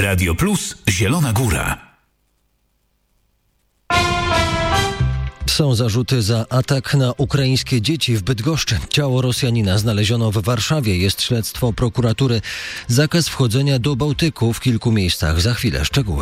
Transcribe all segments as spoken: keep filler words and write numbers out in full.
Radio Plus Zielona Góra. Są zarzuty za atak na ukraińskie dzieci w Bydgoszczy. Ciało Rosjanina znaleziono w Warszawie. Jest śledztwo prokuratury. Zakaz wchodzenia do Bałtyku w kilku miejscach. Za chwilę szczegóły.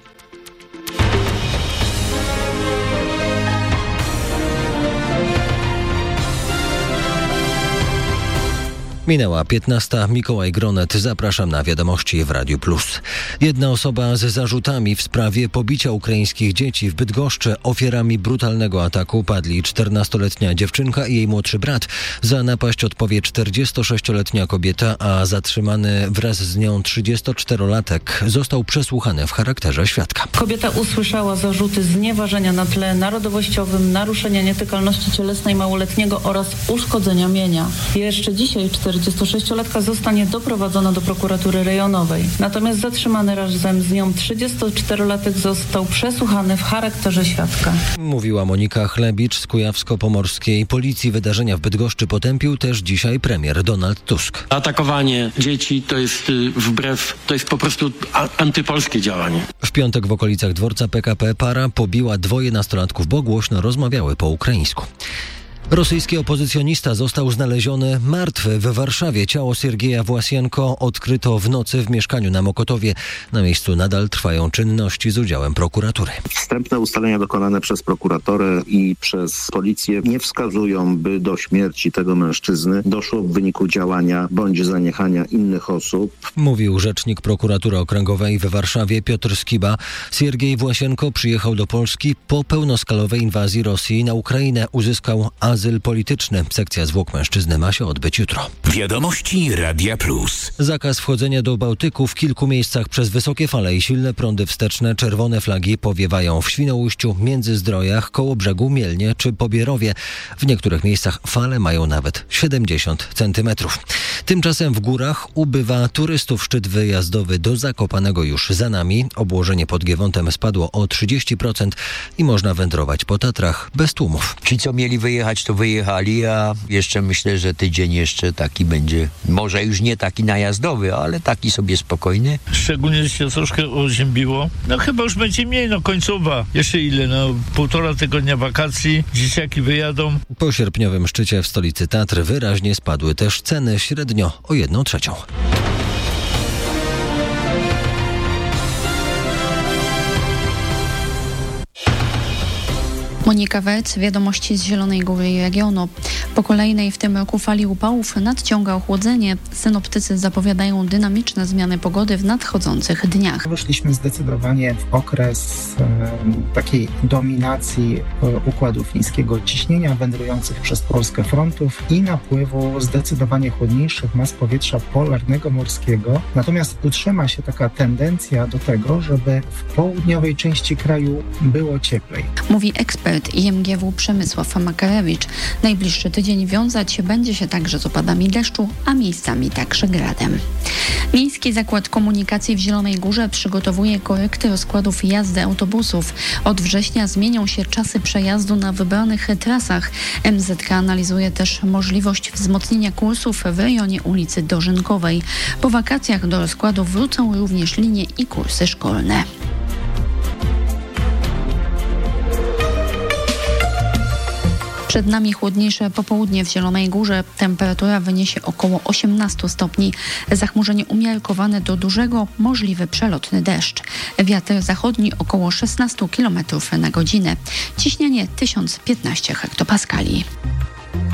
Minęła piętnasta. Mikołaj Gronet. Zapraszam na wiadomości w Radiu Plus. Jedna osoba z zarzutami w sprawie pobicia ukraińskich dzieci w Bydgoszczy. Ofiarami brutalnego ataku padli czternastoletnia dziewczynka i jej młodszy brat. Za napaść odpowie czterdziestosześcioletnia kobieta, a zatrzymany wraz z nią trzydziestoczterolatek został przesłuchany w charakterze świadka. Kobieta usłyszała zarzuty znieważenia na tle narodowościowym, naruszenia nietykalności cielesnej małoletniego oraz uszkodzenia mienia. Jeszcze dzisiaj czterdziestosześciolatka zostanie doprowadzona do prokuratury rejonowej. Natomiast zatrzymany razem z nią trzydziestoczterolatek został przesłuchany w charakterze świadka. Mówiła Monika Chlebicz z Kujawsko-Pomorskiej Policji. Wydarzenia w Bydgoszczy potępił też dzisiaj premier Donald Tusk. Atakowanie dzieci to jest wbrew, to jest po prostu antypolskie działanie. W piątek w okolicach dworca P K P para pobiła dwoje nastolatków, bo głośno rozmawiały po ukraińsku. Rosyjski opozycjonista został znaleziony martwy w Warszawie. Ciało Siergieja Własienko odkryto w nocy w mieszkaniu na Mokotowie. Na miejscu nadal trwają czynności z udziałem prokuratury. Wstępne ustalenia dokonane przez prokuratorę i przez policję nie wskazują, by do śmierci tego mężczyzny doszło w wyniku działania bądź zaniechania innych osób. Mówił rzecznik prokuratury okręgowej w Warszawie Piotr Skiba. Siergiej Własienko przyjechał do Polski po pełnoskalowej inwazji Rosji na Ukrainę. Uzyskał azyl polityczny. Sekcja zwłok mężczyzny ma się odbyć jutro. Wiadomości Radia Plus. Zakaz wchodzenia do Bałtyku w kilku miejscach przez wysokie fale i silne prądy wsteczne. Czerwone flagi powiewają w Świnoujściu, Międzyzdrojach, Kołobrzegu, Mielnie czy Pobierowie. W niektórych miejscach fale mają nawet siedemdziesiąt centymetrów. Tymczasem w górach ubywa turystów. Szczyt wyjazdowy do Zakopanego już za nami. Obłożenie pod Giewontem spadło o trzydzieści procent i można wędrować po Tatrach bez tłumów. Ci, co mieli wyjechać, to wyjechali, a jeszcze myślę, że tydzień jeszcze taki będzie, może już nie taki najazdowy, ale taki sobie spokojny. Szczególnie, że się troszkę oziębiło. No chyba już będzie mniej, no końcowa. Jeszcze ile? No półtora tygodnia wakacji, dzieciaki wyjadą. Po sierpniowym szczycie w stolicy Tatr wyraźnie spadły też ceny, średnio o jedną trzecią. Monika Wec, wiadomości z Zielonej Góry i regionu. Po kolejnej w tym roku fali upałów nadciąga ochłodzenie. Synoptycy zapowiadają dynamiczne zmiany pogody w nadchodzących dniach. Weszliśmy zdecydowanie w okres e, takiej dominacji e, układów niskiego ciśnienia wędrujących przez Polskę frontów i napływu zdecydowanie chłodniejszych mas powietrza polarnego morskiego. Natomiast utrzyma się taka tendencja do tego, żeby w południowej części kraju było cieplej. Mówi ekspert I M G W Przemysław Makarewicz. Najbliższy tydzień wiązać się będzie się także z opadami deszczu, a miejscami także gradem. Miejski Zakład Komunikacji w Zielonej Górze przygotowuje korekty rozkładów jazdy autobusów. Od września zmienią się czasy przejazdu na wybranych trasach. M Z K analizuje też możliwość wzmocnienia kursów w rejonie ulicy Dożynkowej. Po wakacjach do rozkładu wrócą również linie i kursy szkolne. Przed nami chłodniejsze popołudnie w Zielonej Górze. Temperatura wyniesie około osiemnaście stopni. Zachmurzenie umiarkowane do dużego, możliwy przelotny deszcz. Wiatr zachodni około szesnaście kilometrów na godzinę. Ciśnienie tysiąc piętnaście hektopaskali.